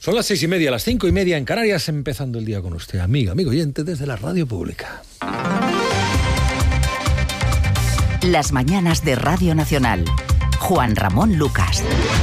Son las 6:30, las 5:30 en Canarias, empezando el día con usted, amigo oyente, desde la radio pública. Las mañanas de Radio Nacional. Juan Ramón Lucas.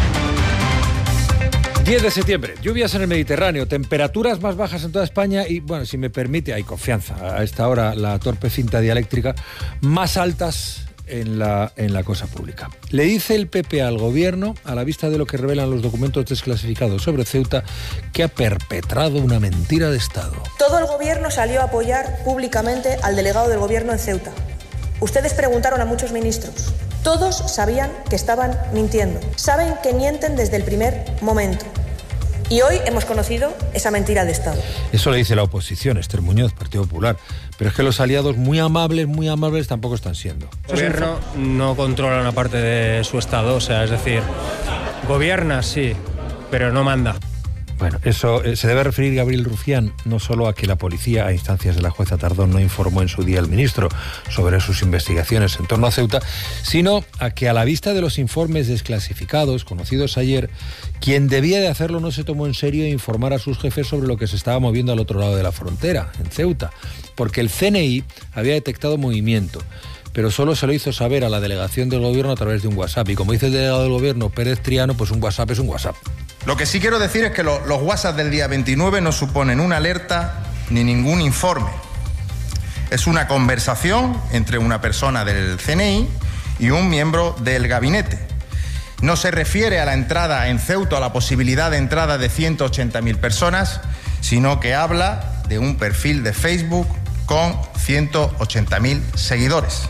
10 de septiembre, lluvias en el Mediterráneo, temperaturas más bajas en toda España y, bueno, si me permite, hay confianza a esta hora, la torpe cinta dialéctrica, más altas en la cosa pública. Le dice el PP al gobierno, a la vista de lo que revelan los documentos desclasificados sobre Ceuta, que ha perpetrado una mentira de Estado. Todo el gobierno salió a apoyar públicamente al delegado del gobierno en Ceuta. Ustedes preguntaron a muchos ministros. Todos sabían que estaban mintiendo. Saben que mienten desde el primer momento. Y hoy hemos conocido esa mentira de Estado. Eso le dice la oposición, Esther Muñoz, Partido Popular. Pero es que los aliados muy amables tampoco están siendo. El gobierno no controla una parte de su Estado, o sea, es decir, gobierna sí, pero no manda. Bueno, eso se debe referir Gabriel Rufián no solo a que la policía, a instancias de la jueza Tardón, no informó en su día al ministro sobre sus investigaciones en torno a Ceuta, sino a que a la vista de los informes desclasificados, conocidos ayer, quien debía de hacerlo no se tomó en serio e informar a sus jefes sobre lo que se estaba moviendo al otro lado de la frontera, en Ceuta, porque el CNI había detectado movimiento, pero solo se lo hizo saber a la delegación del gobierno a través de un WhatsApp. Y como dice el delegado del gobierno, Pérez Triano, pues un WhatsApp es un WhatsApp. Lo que sí quiero decir es que los WhatsApp del día 29 no suponen una alerta ni ningún informe. Es una conversación entre una persona del CNI y un miembro del gabinete. No se refiere a la entrada en Ceuta, a la posibilidad de entrada de 180.000 personas, sino que habla de un perfil de Facebook con 180.000 seguidores.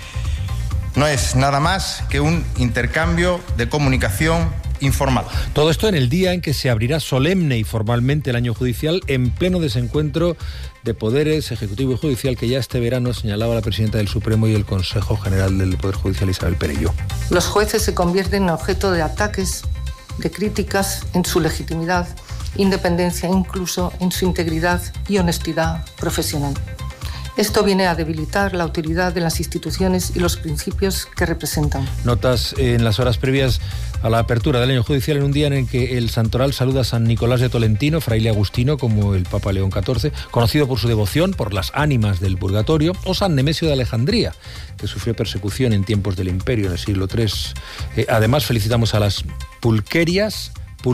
No es nada más que un intercambio de comunicación informal. Todo esto en el día en que se abrirá solemne y formalmente el año judicial, en pleno desencuentro de poderes ejecutivo y judicial que ya este verano señalaba la presidenta del Supremo y el Consejo General del Poder Judicial, Isabel Perelló. Los jueces se convierten en objeto de ataques, de críticas en su legitimidad, independencia, incluso en su integridad y honestidad profesional. Esto viene a debilitar la utilidad de las instituciones y los principios que representan. Notas en las horas previas a la apertura del año judicial, en un día en el que el santoral saluda a San Nicolás de Tolentino, fraile agustino como el Papa León XIV, conocido por su devoción por las ánimas del purgatorio, o San Nemesio de Alejandría, que sufrió persecución en tiempos del Imperio en el siglo III. Además, felicitamos a las pulquerias,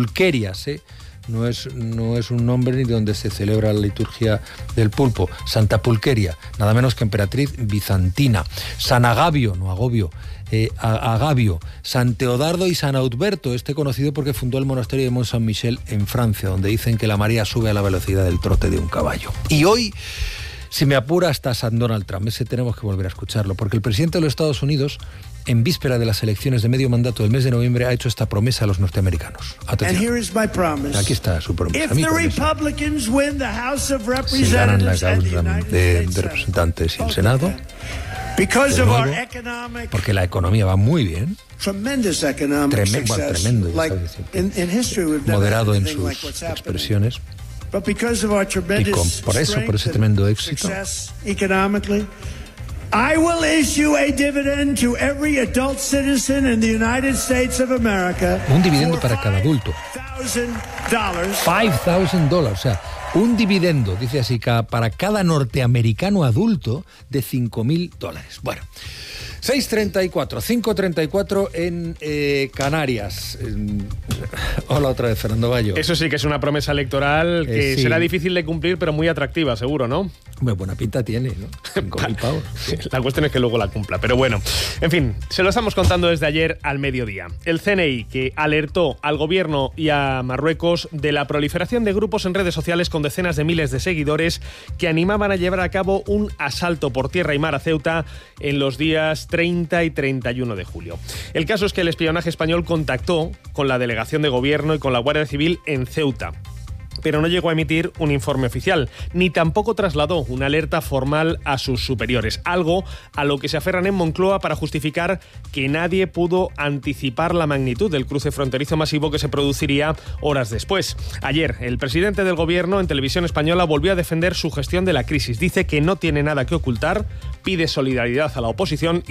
no es un nombre ni donde se celebra la liturgia del pulpo. Santa Pulqueria, nada menos que emperatriz bizantina. San Agabio, no Agobio, Agabio, San Teodardo y San Audberto, conocido porque fundó el monasterio de Mont Saint-Michel en Francia, donde dicen que la marea sube a la velocidad del trote de un caballo. Y hoy, si me apura, hasta San Donald Trump. Ese tenemos que volver a escucharlo, porque el presidente de los Estados Unidos, en víspera de las elecciones de medio mandato del mes de noviembre, ha hecho esta promesa a los norteamericanos. Atención. Aquí está su promesa. Si ganan la Cámara de Representantes y el Senado, nuevo, porque la economía va muy bien, tremendo, moderado en sus expresiones, y por ese tremendo éxito, I will issue a dividend to every adult citizen in the United States of America. Un dividendo para cada adulto. $5,000, o sea, un dividendo, dice así, para cada norteamericano adulto de $5,000. Bueno, 6:34, 5:34 en Canarias. Hola otra vez, Fernando Bayo. Eso sí que es una promesa electoral que será difícil de cumplir, pero muy atractiva, seguro, ¿no? Bueno, buena pinta tiene, ¿no? 5.000 pavos. La cuestión es que luego la cumpla, pero bueno. En fin, se lo estamos contando desde ayer al mediodía. El CNI, que alertó al gobierno y a Marruecos de la proliferación de grupos en redes sociales con decenas de miles de seguidores que animaban a llevar a cabo un asalto por tierra y mar a Ceuta en los días 30 y 31 de julio. El caso es que el espionaje español contactó con la delegación de gobierno y con la Guardia Civil en Ceuta, pero no llegó a emitir un informe oficial, ni tampoco trasladó una alerta formal a sus superiores, algo a lo que se aferran en Moncloa para justificar que nadie pudo anticipar la magnitud del cruce fronterizo masivo que se produciría horas después. Ayer, el presidente del gobierno en televisión española volvió a defender su gestión de la crisis. Dice que no tiene nada que ocultar, pide solidaridad a la oposición